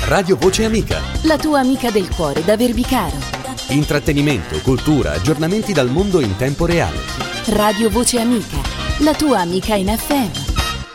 Radio Voce Amica. La tua amica del cuore da Verbicaro. Intrattenimento, cultura, aggiornamenti dal mondo in tempo reale. Radio Voce Amica, la tua amica in FM.